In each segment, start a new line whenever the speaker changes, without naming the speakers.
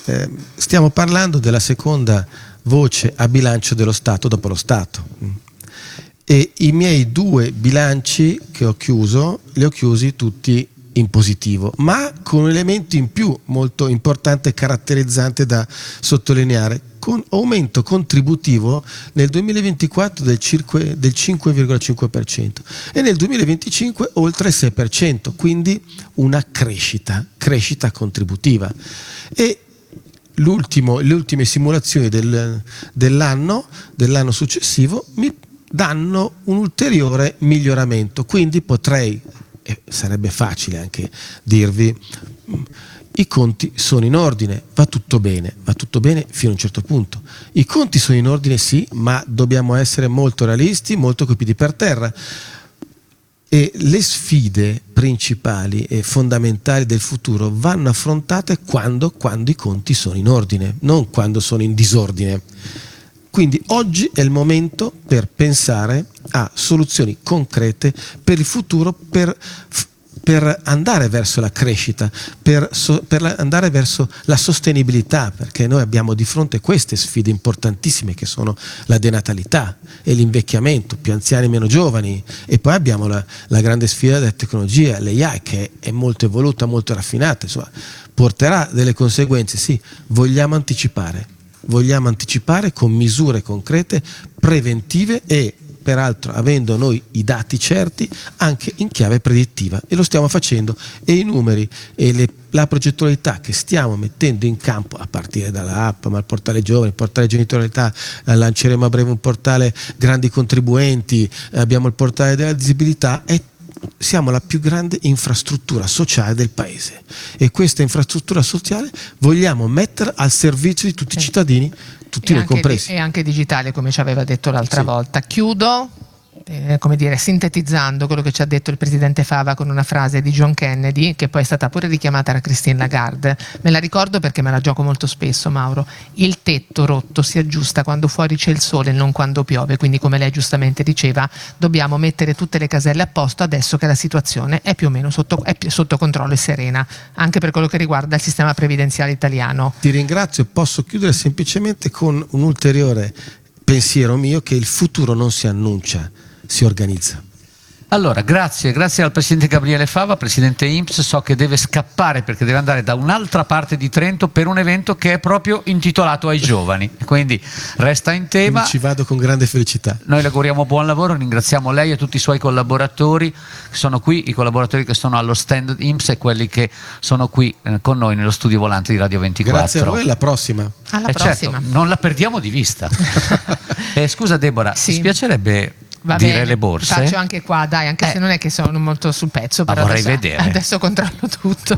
stiamo parlando della seconda voce a bilancio dello Stato dopo lo Stato, e i miei 2 bilanci che ho chiuso li ho chiusi tutti in positivo, ma con un elemento in più molto importante e caratterizzante da sottolineare, con aumento contributivo nel 2024 del 5,5% e nel 2025 oltre il 6%, quindi una crescita contributiva. E le ultime simulazioni dell'anno successivo mi danno un ulteriore miglioramento, quindi potrei, sarebbe facile anche dirvi, i conti sono in ordine, va tutto bene fino a un certo punto. I conti sono in ordine, sì, ma dobbiamo essere molto realisti, molto coi piedi per terra. E le sfide principali e fondamentali del futuro vanno affrontate quando i conti sono in ordine, non quando sono in disordine. Quindi oggi è il momento per pensare a soluzioni concrete per il futuro, per andare verso la crescita, per andare verso la sostenibilità, perché noi abbiamo di fronte queste sfide importantissime che sono la denatalità e l'invecchiamento, più anziani meno giovani, e poi abbiamo la grande sfida della tecnologia, l'AI, che è molto evoluta, molto raffinata, insomma, porterà delle conseguenze. Sì, vogliamo anticipare con misure concrete, preventive e peraltro avendo noi i dati certi anche in chiave predittiva, e lo stiamo facendo, e i numeri e la progettualità che stiamo mettendo in campo a partire dalla app, ma il portale giovani, il portale genitorialità, lanceremo a breve un portale grandi contribuenti, abbiamo il portale della disabilità, e siamo la più grande infrastruttura sociale del paese, e questa infrastruttura sociale vogliamo mettere al servizio di tutti i cittadini, tutti noi compresi.
E anche digitale, come ci aveva detto l'altra volta. Chiudo sintetizzando quello che ci ha detto il presidente Fava con una frase di John Kennedy, che poi è stata pure richiamata da Christine Lagarde. Me la ricordo perché me la gioco molto spesso, Mauro. Il tetto rotto si aggiusta quando fuori c'è il sole e non quando piove, quindi come lei giustamente diceva dobbiamo mettere tutte le caselle a posto adesso che la situazione è più o meno sotto controllo e serena, anche per quello che riguarda il sistema previdenziale italiano.
Ti ringrazio, posso chiudere semplicemente con un ulteriore pensiero mio, che il futuro non si annuncia, si organizza.
Allora, grazie al presidente Gabriele Fava, presidente INPS. So che deve scappare perché deve andare da un'altra parte di Trento per un evento che è proprio intitolato ai giovani, quindi resta in tema.
Quindi ci vado con grande felicità.
Noi le auguriamo buon lavoro, ringraziamo lei e tutti i suoi collaboratori che sono qui, i collaboratori che sono allo stand INPS e quelli che sono qui con noi nello studio volante di Radio 24.
Grazie a voi, alla prossima.
Alla prossima.
Certo, non la perdiamo di vista. Scusa Deborah,
sì.
Ti piacerebbe
Va
dire
bene,
le borse?
Faccio anche qua, dai, anche se non è che sono molto sul pezzo, però
vorrei vedere.
Adesso controllo tutto.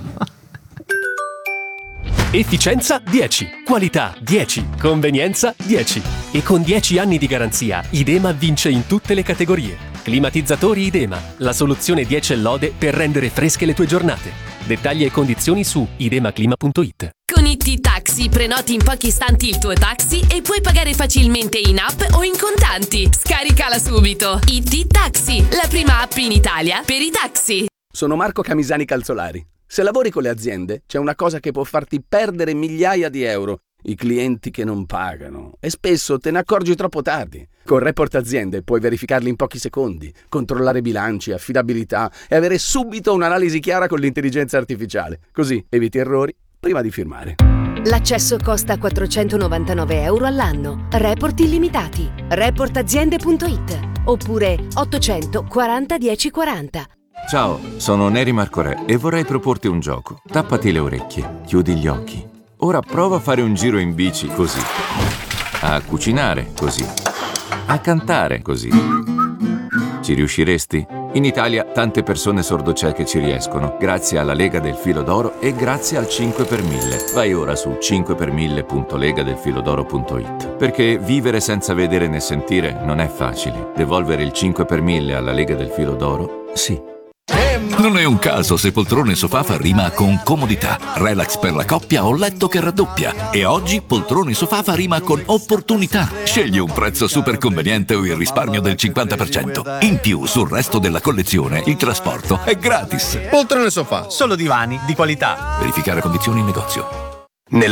Efficienza 10, qualità 10, convenienza 10. E con 10 anni di garanzia, Idema vince in tutte le categorie. Climatizzatori Idema, la soluzione 10 e lode per rendere fresche le tue giornate. Dettagli e condizioni su idemaclima.it.
Con IT Taxi prenoti in pochi istanti il tuo taxi e puoi pagare facilmente in app o in contanti. Scaricala subito. IT Taxi, la prima app in Italia per i taxi.
Sono Marco Camisani Calzolari. Se lavori con le aziende, c'è una cosa che può farti perdere migliaia di euro: i clienti che non pagano. E spesso te ne accorgi troppo tardi. Con Report Aziende puoi verificarli in pochi secondi, controllare bilanci, affidabilità e avere subito un'analisi chiara con l'intelligenza artificiale. Così eviti errori prima di firmare.
L'accesso costa 499 euro all'anno. Report illimitati. Reportaziende.it oppure 840 1040.
Ciao, sono Neri Marcorè e vorrei proporti un gioco. Tappati le orecchie, chiudi gli occhi. Ora prova a fare un giro in bici così, a cucinare così, a cantare così. Ci riusciresti? In Italia tante persone sordocieche ci riescono, grazie alla Lega del Filo d'Oro e grazie al 5 per 1000. Vai ora su 5per1000.legadelfilodoro.it. Perché vivere senza vedere né sentire non è facile. Devolvere il 5 per 1000 alla Lega del Filo d'Oro, sì.
Non è un caso se poltrone sofà fa rima con comodità, relax per la coppia o letto che raddoppia. E oggi poltrone sofà fa rima con opportunità. Scegli un prezzo super conveniente o il risparmio del 50%. In più, sul resto della collezione, il trasporto è gratis.
Poltrone sofà, solo divani di qualità.
Verificare condizioni in negozio.